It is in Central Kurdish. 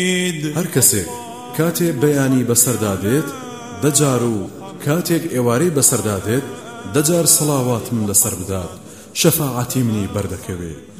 هەر کەسێک کاتێک بەیانی بەسەردادێت دەجار و کاتێک ئێوارەی بەسەردادێت دەجار سەڵاواتم لەسەر بدات شەفاعەتی منی بەردەکەوێت